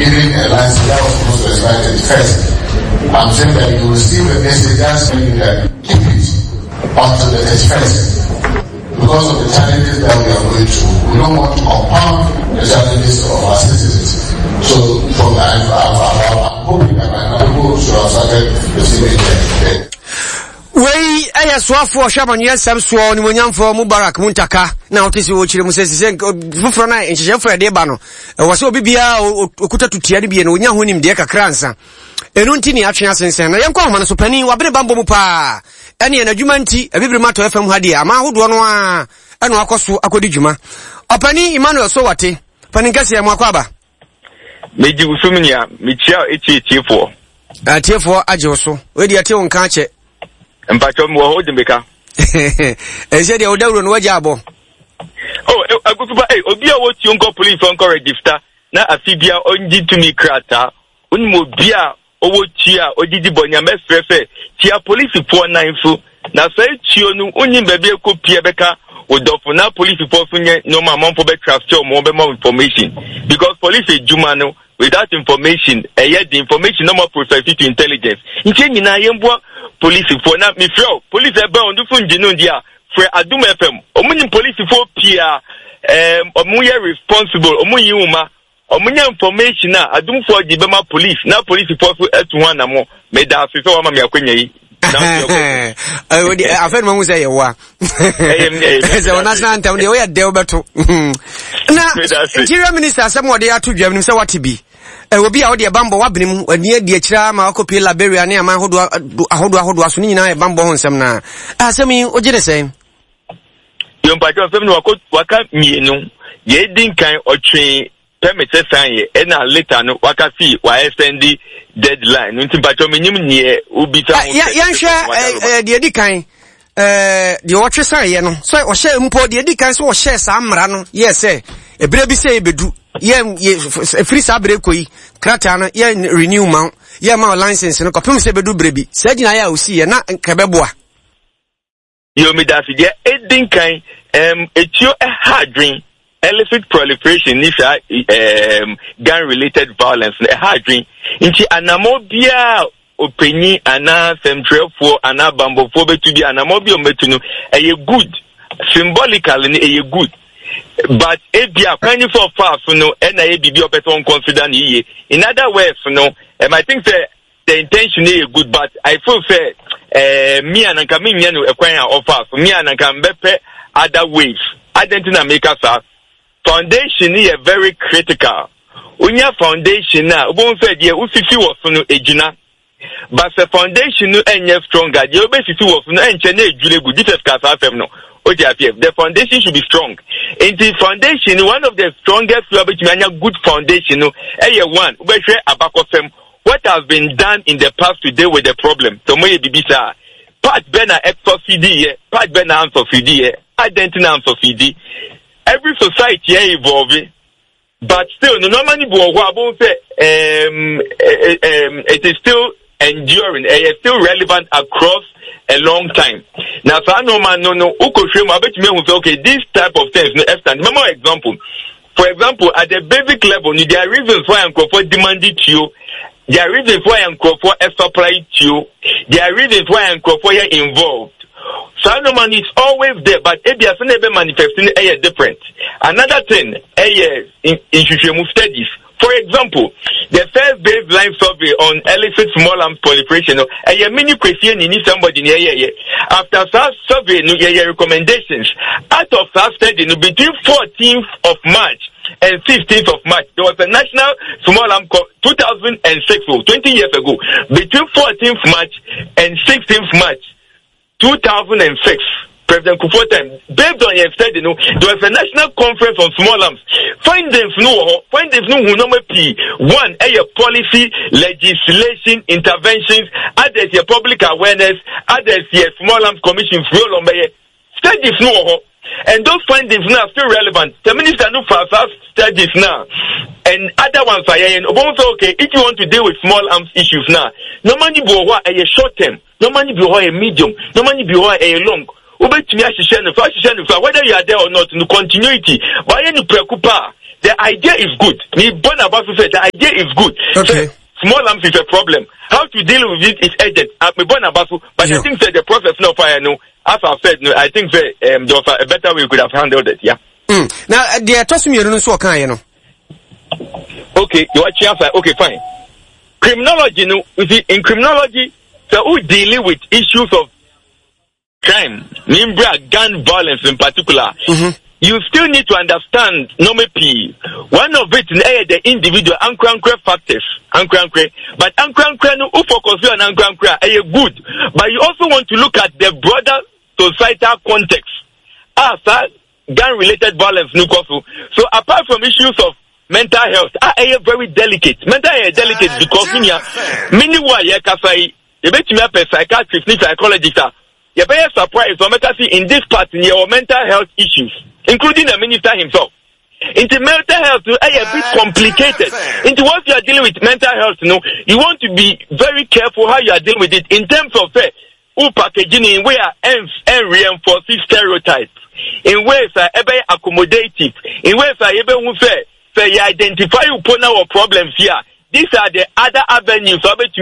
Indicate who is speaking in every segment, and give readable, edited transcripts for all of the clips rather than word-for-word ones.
Speaker 1: giving a license that was supposed to expire the first. I'm saying that you will receive a message that's saying that keep it until the 31st. Because of the challenges that we are going through, we don't want to compound the challenges of our citizens. So, I'm hoping that my people should have started receiving the
Speaker 2: Wey aya swafo shaban yensam so ni wonyamfo Mubarak Muntaka na otisi wo chire musese fufro na enchechefo de ba no wo se obibia okuta tutia de bie no onya honim de kakransa enu nti ni atwe asensen na yenko homa no so pani wabere bambo mu pa ene na dwuma nti abibire mato FM hade ama hodo no a eno akoso akodi dwuma opani Emmanuel so wate pani nkase ya mwakwaba
Speaker 3: meji usumnya michia echiefo
Speaker 2: atiefo aje so we di ate wonka ache
Speaker 3: mpacho mo ho dimbeka
Speaker 2: ese dia odawro no wajabo
Speaker 3: agutuba obi a wo tionko police on register na afibia onji tumi krata unimo bia owo tia odidi bonya mesrefe tia police po nanfo na sai tio no unyi bebe kopie beka odofo na police po funye no ma monfo be transfer mo be more information because police ejuma no without information the information no more process to intelligence nche nyina yembo police for na me fro police ebe on du funji no dia for Adum FM omunyi police for pia omunye responsible omunyi uma omunye information na Adum for di bema police na police for etu wana mo me da se so ma me akwanya yi
Speaker 2: odi afen mo say yewa ze national anthem de we de obeto na interior minister asemo de ato dwam nim se watibi obi a odi bambo wabnim ani adi akira ma akopi Liberia ne ama ahodo aso ni nyina e bambo ho nsem na asemi ogire sei
Speaker 3: yo mpacho fem no waka mienu ye din kan otwe permit sign ye na later no waka fi wa extend deadline nti mpacho menyim nie ubita
Speaker 2: ya hwe de di kan de watwe sign ye no so o hye mpo de di kan so o hye sa amra no yes ebire bi sei bedu ye free sabre koyi krata no ye renew ma ye ma license no kopem se bedu brebi sa gina ya osi ye na nkabeboa
Speaker 3: yo me da fige edin kan etio hardwin illicit proliferation if gun related violence hardwin inti anamobia openyi ana femtrefo ana bambofo betubi anamobia ometunu good symbolically ni good. But ebia kwani for far so no na bibi opeton consider ni in other words no I think the intention is good but I feel say me and Nkami nya no ekwan a offer so me and Nkam bepe other ways identity make us foundation is very critical unya foundation na obon say de ufifi wo so no ejina but the foundation no enye stronger de obesisi wo so no enche na ejure good Jesus kasa afem no the foundation should be strong. In the foundation, one of the strongest good foundation, one, what has been done in the past to deal with the problem. So, part bena exorcidi, part bena ansofidi, identity ansofidi. Every society is evolving, but still, no normally, it is still enduring, it is still relevant across a long time. Now, so I know man, okay, this type of things, remember example. For example, at the basic level, there are reasons why I'm demanding to you. There are reasons why I'm supply to you. There are reasons why I'm involved. So I know man is always there, but it is never manifesting different. Another thing, in studies. For example, the first baseline survey on illicit small arms proliferation, a mini question you need somebody near here. After that survey, your recommendations. Out of that study, between 14th of March and 15th of March, there was a national small arms 2006, 20 years ago. Between 14th March and 16th March, 2006. President Kufuor time, based on your study, there was a national conference on small arms. Findings no P. One, policy, legislation, interventions, others your public awareness, others your small arms commission's role on studies no. And those findings now are still relevant. The minister no for studies now. And other ones are also okay, if you want to deal with small arms issues now, no money be a short term, no money be a medium, no money be a long. Whether you are there or not, in continuity, but any preoccupy the idea is good. The idea is good.
Speaker 2: Okay.
Speaker 3: So, small arms is a problem. How to deal with it is urgent. But I think that the process now, as I said, I think that there was a better way we could have handled it. Yeah.
Speaker 2: Now, the tossing you so can
Speaker 3: Okay, you are chance. Okay, fine. Criminology, you see, in criminology, so we dealing with issues of crime, gun violence in particular. You still need to understand P. One of it is the individual anchor factors. But anchor who focus on anchor are good. But you also want to look at the broader societal context. Gun related violence. So apart from issues of mental health, are very delicate. Mental health is delicate because many psychiatrists, psychologists, you're very surprised in this part in your mental health issues, including the minister himself. Into mental health, a bit complicated. Into what you are dealing with mental health, you want to be very careful how you are dealing with it in terms of packaging in where ends and reinforces stereotypes, in ways are accommodative, in ways are able to you identify upon our problems here. These are the other avenues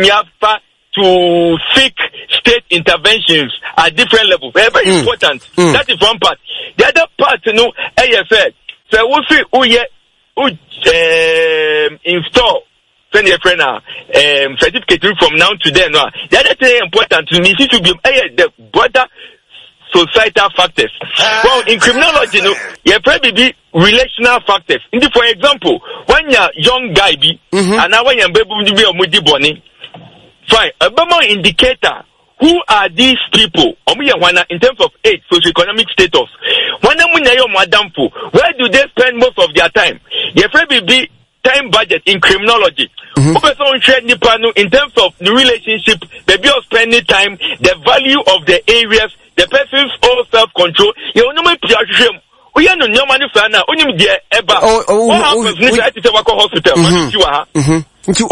Speaker 3: to seek state interventions at different levels. Very important. That is one part. The other part, AFL. So we see install send your friend certificate from now to then. The other thing important to me is to be the broader societal factors. Well, in criminology, you probably be relational factors. For example, when you're young guy and now when you're baby bonnie. Fine. A more indicator. Who are these people? In terms of age, socioeconomic status. Where do they spend most of their time? Be time budget in criminology. In terms of the relationship, the bill of spending time, the value of the areas, the person's own self-control. We are no money for now. Only what happens next at the hospital?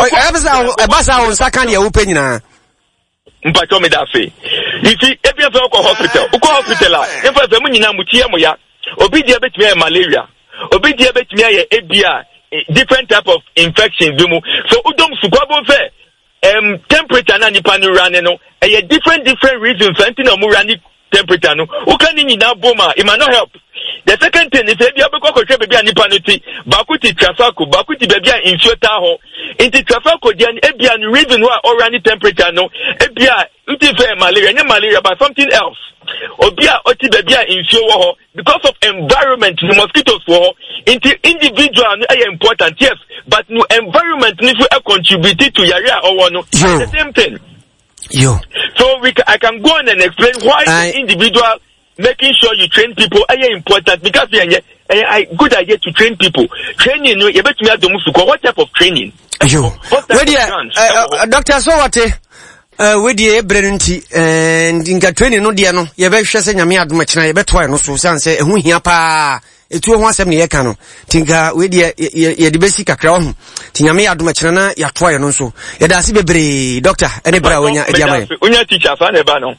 Speaker 3: Mpacho me that say. You see, if you have a hospital, if I have money now, obi dia betimi malaria, obi dia betimi ebia different type of infections. So udom sukwabo fe temperature na nipa no run no, different reasons anti na mu run temperature no. Ukani ni na boma, it might not help. The second thing is if you have a baby and nipanuti, bakuti trafako, bakuti baby in Shotaho, into trafako, the reason why or running temperature no, ebia, malaria, but something else. Obia, oti baby in Shoho, because of environment, the mosquitoes for into individual are important, yes, but no environment needs to contribute to Yaria or no, the same thing. So I can go on and explain why the individual making sure you train people is important because a good idea to train people. Training, you bet me what type of training?
Speaker 2: Doctor, so what? With the Brenti and in training, no dear, no, you're very sure saying I'm not much. I bet why no so say, who here pa. It's 170 ekano. Tinga with the basic crown. Tinga me adu machana ya twa no so. Ya da si bebre doctor any bra wonya e dia mai.
Speaker 3: Unya teacher fa na ba no.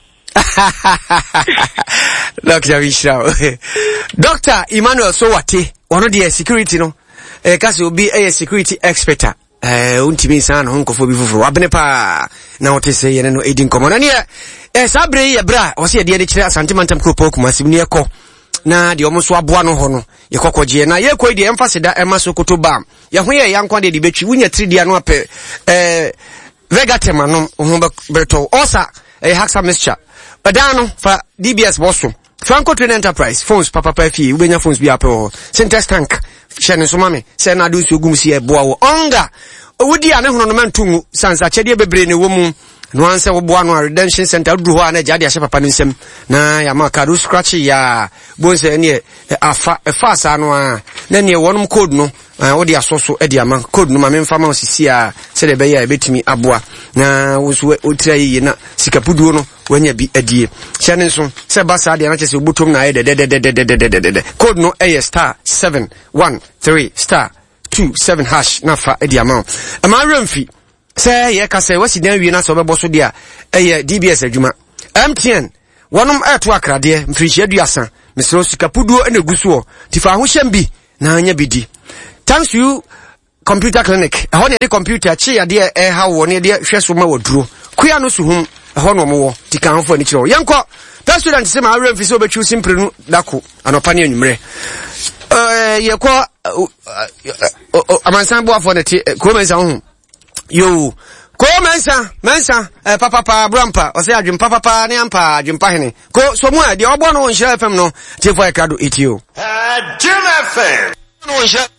Speaker 2: Doctor Vishra. Doctor Emmanuel Sowate, one of the security no. Kasi obi a security expert. Untimi sana honkofo bi fufuru. Abene pa na wote se ye no edin komo. Na ne sabre ye bra, wo se ye de kire asante mantam kropo kumasi ni ekọ. Na di omo so aboa no ho no ye kokogye na ye koi di emphasis da ema so kotoba ye ho ye yankwa de betwi wunya 3 dia no ape vegatema no ho beto osa haxa mixture badano fa DBS bosso Franco Train Enterprise phones papa fi ubenya phones bi ape Syntex tank shene so mame se na do so gum si e boa wo onga wudi ane hono no mantungu sansa chede bebre ne wo mu no answer wo boa no redemption center du ho ana jade ahye papa nsem na ya maka do scratch ya bonse ne afa sa no a na ne wonum code no wo dia soso e dia ma code no ma memfa ma osisi a se de be ya betimi aboa na wo so otrai na sikapuduo no wanya bi adie chane nso se basa de na chese obutom na de code no star 713 star 27 hash na fa edi amount ama remfi say ye ka say wasi dan wi na so bebo so dia DBS adwuma MTN wonom eto akrade mfirichi aduasa mesro sikapuduo enegusuo tifa ho hyem bi na anya bidi thanks to you computer clinic ho ne de computer chi ya de ha wo ne de hweso ma woduro kuya no so hum ho no mo tikanfo ani kiro yanko that student say ma awre mfisi obetwu simpre nu dako anopa ne anwumre ye ko amansan bo afo ne ti ko mensa ho yo ko mensa papa brampa o say adwem papa ne ampa adwem pa hene ko so mu a de obo no Nhyira FM no ti fo ekado etio
Speaker 4: Jim FM no Nhyira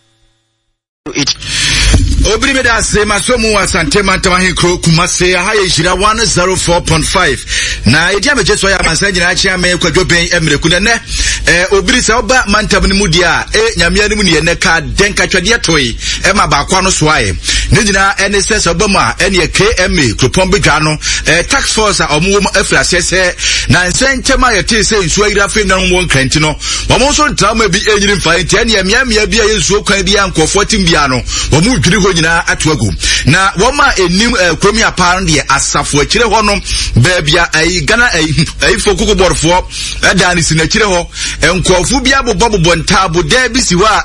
Speaker 4: Obri me da se masomu asante mantama henkro Kumase ha ye Nhyira 104.5 na edi ameje so ya mansa nyina chia me kwadwo ben emreku ne obri se oba mantam ne mudi a nyamea ne mu ne ne ka denka twade toyi ma ba kwa no so aye ne nyina ene se so oba ma ene KMA Kropon bedwa no tax force a omo afra sese na nsenchema ye te se nsu ayira fe na won kranti no omo so drama bi enyiri mfa enti ene miamia bi aye nsu kwan bi ankofo timbia no omo dwiri nyina atuagu na woma enim kromi apar de asafo akire ho no baabia ai Ghana ai fokuko borfo da ni sinakire ho enkofu bia bobo ntabo da bi si wa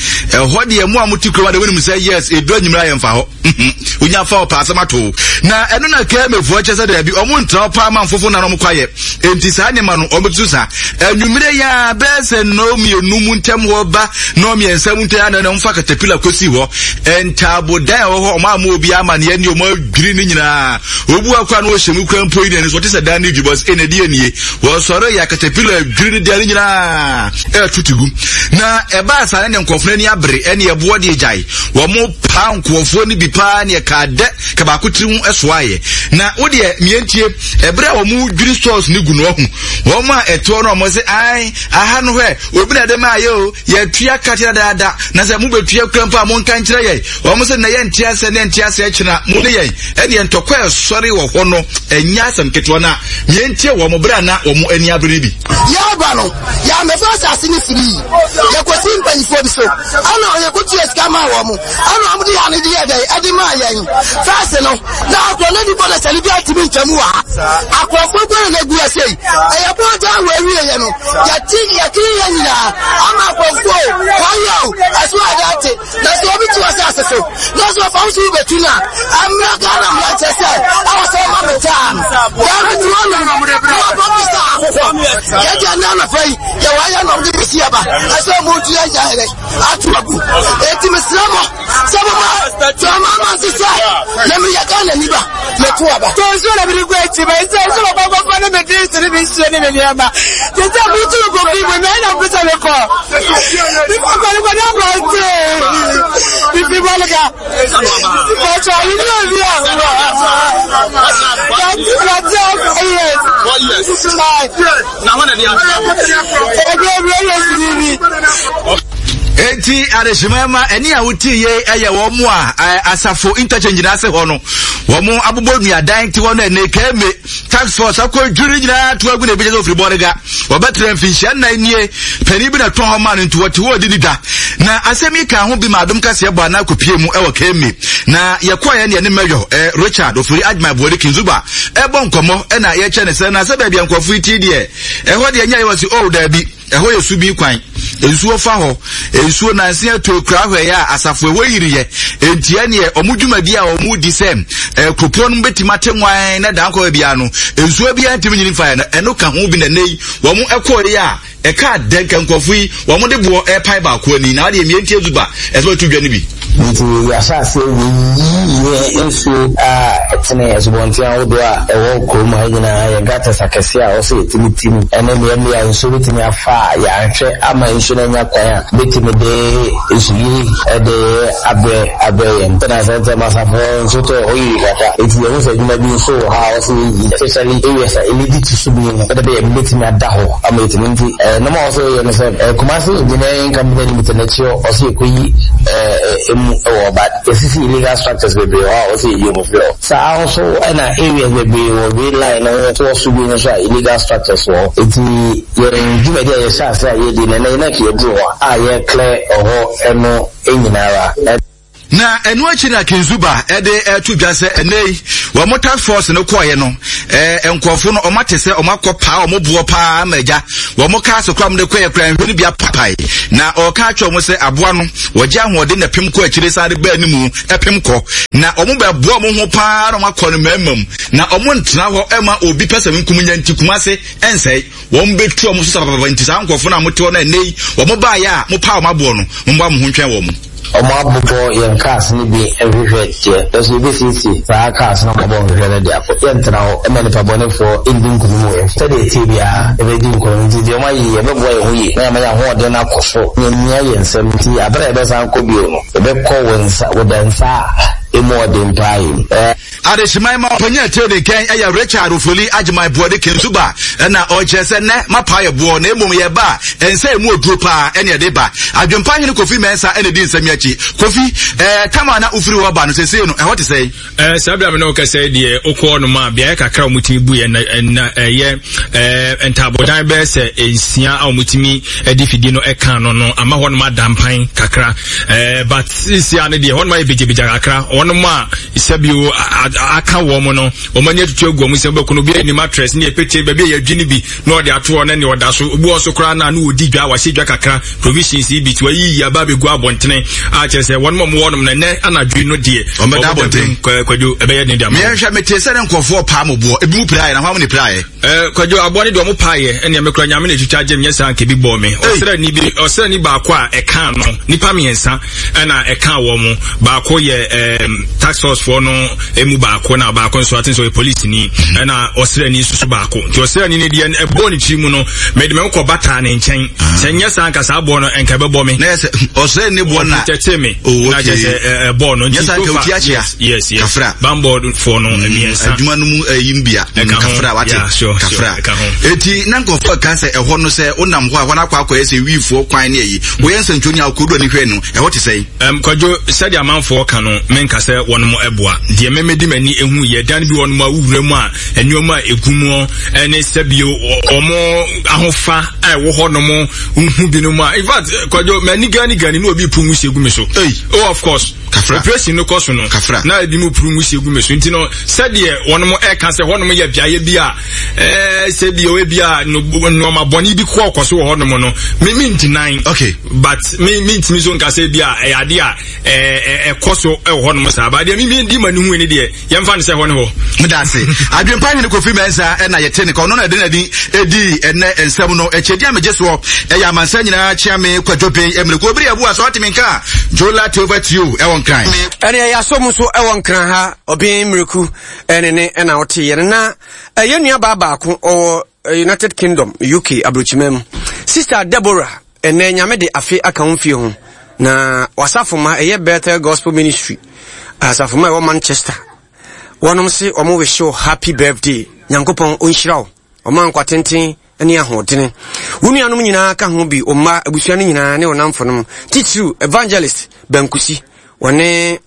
Speaker 4: ho de mu amuti kroma de woni say yes edu anyimra yemfa ho unya fa opa asamato na eno na ka mefu ache se da bi omo ntra pa manfofo na no mkwaye enti sa nyema no obetusa anwumre ya bese no mi enum ntem ho ba no mi ensam ntem na mfa katapila kosi ho entabo da ho ma obi ama ne ani o ma dwiri ni nyina obu akwa no hyemu kwan poi ne so te se dan ni dwubos enedi anie wo soro ya katapila dwiri de nyina tutigu na eba asane ne nkofo ni abre ene ebo de jai wo mo pa nkofo ni bi pa ne ka de ka ba kutiri esoaye na wo de mientie ebre wo mo dwiri stores ni gu no ho wo ma eto no mo se ai aha no hwe obi na de ma yo ye tua katia dada na se mo betua krampa mo nkan kire ye wo mo se na ye ntiase ne ntiase akina mo ne ye ene entokwa sori wo ho no enya asem keto na mientie wo mo bra na wo mo ani abere bi
Speaker 5: ya ba no ya me fa asini free ya ko simpa ifo bi so ana ye ko ties kama wo mo ana amudi ya ne dia dai adi ma yan fast no na ko ne di bola celebrate bi nchamu wa akofo ko na gu ase ya bo ja we wi ye no ya ti ya kiri ya ni na ama akofo ko yo aso adate na so bi ti wasa aseso na so fa usu be tuna amra kana mla chese awa so ma metan ya bi tu ona na mo bi sa akofo ya ja na na fai ya wa ya no bi si aba aso mo tu ya ja hele atuagu eti mislamo sabo ma to mama sisa na mi ya kana ni ba me tu aba to so na bi go eti ba so ba ba fa na me di siri bi so ni me ni aba te ta bu tu go bi me na bu ta le ko bi ko ko na ba te bi ba le ka ba cha ni no bi a
Speaker 4: enti areshimama eni a wuti ye eye wo mu a asafo interchange na ase ho no wo mu abobɔ nuadan ti wo na ne kame tax force akɔdwiri nyina to agu na bi je ofri bɔrega wo betre mfinhia na nie pani bi na to ho ma no nti wote wo di da na asemi ka ho bi ma adom kase bɔ na kopie mu ewo kame na ye kɔ ye ne meyo Richard ofri adma bɔre kinzuba ebɔ nkomo na ye che ne se na se ba bia nkɔfo iti de ho de nya ye wasi o da bi eho ye subi kwan ensuo fa ho ensuo nanse ato kra hwe ya asafo eho yiriye entia ne omudwumadi a omudi sem kopon mbetima tenwan na dan ko bia no ensuo bia ntimi nyini fa ya eno ka ho bi na nei wo mu ekore ya eka denka nkofo yi wo mu de bo pai ba ko ni na de mientie zuba eso tu dwa ni bi
Speaker 6: nti asase ye ensu etene ezubontia odo a ewo kroma nyina ya gata sakase a oso etimitim ene me ya ensu bitimi afa ya anhwe ama ensu na nya kwan a bitimi de ensu yi de abe yen tena sente masafo ensu to oyi kata eti ye nse djuma bi so ha oso yi especially areas a elidi tsubi no de be bitimi adaho ama etimi nti no ma oso ye no se Kumasi engineering company limited nacho oso ekoyi but esisi illegal structures be also you move there. So also in areas where we will line to also be illegal structures so it you're in Jumedi ya say you did na na ki do a ye clear or eno enyinara
Speaker 4: na enu achi na Kenzuba ede to dwa se enei wo motor force no koye no enkofo no omate se omakopa omobuo pa maja wo moka so kram de koye kran hwene bia papai na oka atwa mo se aboa no woje ahode na pem ko akire sa de ba animu epem ko na omoba boa mo ho pa na makọ no mamam na omo ntena ho ema obi pesa nkum nya ntikumase ensei wo mbetu omo so papa ntisa nkofo na mote na enei wo moba ya mo pa omabo no mo mo ho ntwen wo mo
Speaker 6: Omabuko yen cars ni bi everywhere here. There's a BCC. For cars no more very there. Yentrao emele pabone for indin kumu. Study tibia everything ko ndi ma yi ebe boy hu yi. Na ma ya ho de na koso. Nyemia yensem ti abere be san ko bio no. Ebe ko wonsa wodansa emo de mpai.
Speaker 4: Adeshimai ma panya tede ken eya Richard Ofoli agimai boade Kenzuba na ochese ne mapaye bo na emom ye ba ense emu oduro pa ene de ba adwempa hene Kofi Mensa ene di nsami achi Kofi kama na ufiri wa ba no sese no what say
Speaker 7: sabia me no ka say de okọ no ma bia kakra omutimi bu ye na ye entabodan be se ensia a omutimi edifidi no eka no no ama ho no ma dampan kakra but sia ne de ho no ma bejebeja kakra ono ma isabio aka wo mo no o manya tutu agwo mu se be kono bi ni mattress ni epete be ya dwini bi na o de ato na ne o da so obu o so kra na na odi dwa wa sedwa kakra provisions bi to yi ya ba be gu abontene a che se won mo wonum na ne anadwi no de
Speaker 4: o me da abontene
Speaker 7: kwadwo ebe ye ne dia
Speaker 4: me hwa mete se ne nkofo pa mo bo ebi mu prae na hwa mo ne prae
Speaker 7: kwadwo abo ne de mo paaye ene me kra nyame ne tutu agem nyesa nke bi bo me o sra ni ba kwa eka no nipa miensa na eka wo mo ba ko ye tax force for no emu ba ko na ba ko so atin so police ni na osre ni susu ba ko ti osre ni de e bo ni chimu no me de me ko bata na nchen senya san ka sa bo no enka be bo me
Speaker 4: na osre ni bo na
Speaker 7: tete me na je se bo no
Speaker 4: yes an ka utia
Speaker 7: yes
Speaker 4: kafra
Speaker 7: bambo for no emiensa
Speaker 4: aduma no mu yimbia kafra wate kafra eti na ko fa ka se ho no se onam ho a hona kwa akwa se wifo kwan ne yi wo yensa ntwonya akodo ni hwe no what say
Speaker 7: kwajo sadia manfo ka no menka se wono eboa de memedi mani ehu ye dan bi wono ma wuhura mu a enyoma egumo ene sabio omo ahofa wo ho no mo hu bi no mu a in fact kwajo mani gani no obi pumu se gume so oh of course kafra pressing no course no
Speaker 4: kafra
Speaker 7: na ebi mu pumu se gume so ntino sadie wono mo e kan se wono mo ye biaye bi a sabio e bi a no ma boni bi ko okoso wo no mo no me deny
Speaker 4: okay
Speaker 7: but me ntimi so nka se bi a ade a koso e wo no mo sa ba de me di manu hu ni de ye mfa ne se ho ne ho
Speaker 4: medase adwempa hene Kofi Mensa na yete ne ko no na de na di edi ene ensem no echedi amejeso ya mansa nyina chiame kwadwopen emre ko biri abu aso atimenka jola to over to you e won kran
Speaker 2: ene ya so mu so e won kran ha obi mreku ene ne na wote ye na ye nua baba ko o United Kingdom UK abrochimem sister Deborah ene nyame de afi aka honfie ho na wasafo ma eye Bethel Gospel Ministry asafo ma wo Manchester wonom se omo we show happy birthday nyankopon onhyirawo oman kwatenten ene ahodene wunuanom nyina ka ho bi omma abusuane nyina ne onamfonom titru evangelist Bankusi wone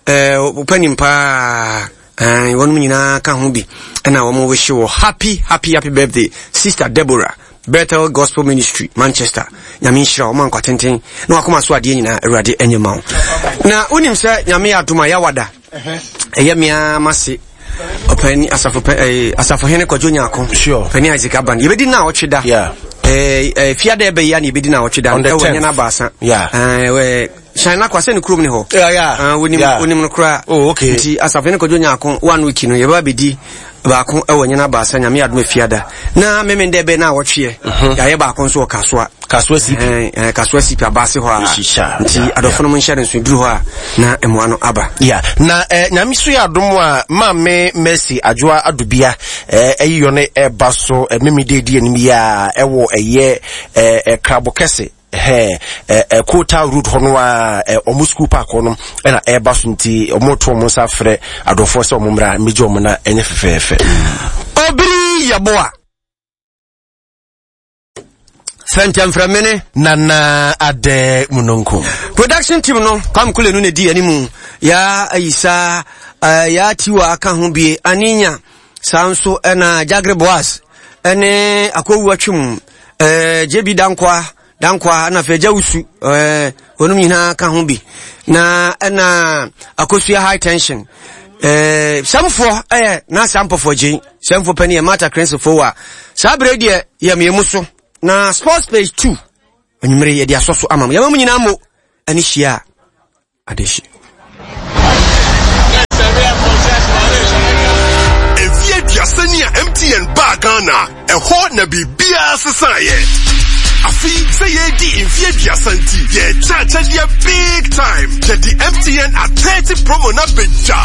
Speaker 2: opanimpa wonom nyina ka ho bi na omo we show happy birthday sister Deborah Bethel Gospel Ministry Manchester nyame nhyira oman kwatenten na wakoma so ade nyina awurade enyema na unim se nyame adoma ya wada eyemia mase opani asafo hene kwajo nyako
Speaker 8: sure
Speaker 2: pani Isaac Aban yebedi na ochida fiada ebe ya ni yebedi na ochida ewe na basa we China kwa se ni krum ni ho wonim no kra
Speaker 8: okay
Speaker 2: nti asafo hene kwajo nyako 1 week no yeba bedi baako ewe na basa nyame adoma fiada na memende be na wohwe ya ye baako nso kaswa kaswa sipi abase ho a nti adofo no nhyare nso duru ho a na emoano aba
Speaker 8: na nyame so ya adom a maame Mercy Adwoa Adubia eyiyo ne baso memededi anim ya ewo eye krabo kese Kota road hono a omu school park hono na baso nti omoto omo safre adofo se omumra mejo omo na enye fefefe
Speaker 2: obiri yaboa Santem Framene
Speaker 8: Nana Ade Munonko
Speaker 2: production team no kam kule no ne di animu ya ayisa ya tiwa aka ho bie aninya sanso na Jagre Boas ene akowu atwum JB Dankwa dankwa na feja usu onum nyina ka ho bi na akosua high tension samfo na sampo for Jane samfo pani e mata crenso for wa sabre de ye memuso na sports page 2 onimre ye dia soso amam ya mamu nyina mo ani hia adeshi
Speaker 9: Evie diasania MTN Bagana eho na bibia sesaye afi say ye di invie diasanti ye cha dia big time the MTN at 30 promo na beja